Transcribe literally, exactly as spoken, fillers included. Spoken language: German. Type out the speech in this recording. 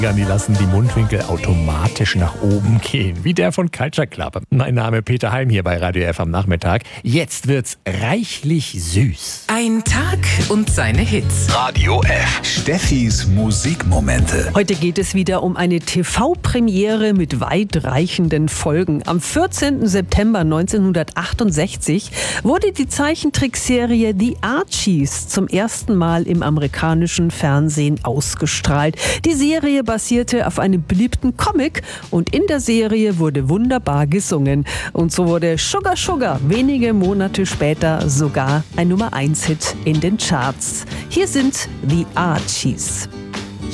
Die lassen die Mundwinkel automatisch nach oben gehen, wie der von Culture Club. Mein Name Peter Heim hier bei Radio F am Nachmittag. Jetzt wird's reichlich süß. Ein Tag und seine Hits. Radio F. Steffis Musikmomente. Heute geht es wieder um eine T V-Premiere mit weitreichenden Folgen. Am vierzehnten September neunzehnhundertachtundsechzig wurde die Zeichentrickserie The Archies zum ersten Mal im amerikanischen Fernsehen ausgestrahlt. Die Serie basierte auf einem beliebten Comic und in der Serie wurde wunderbar gesungen. Und so wurde Sugar Sugar wenige Monate später sogar ein Nummer eins Hit in den Charts. Hier sind The Archies.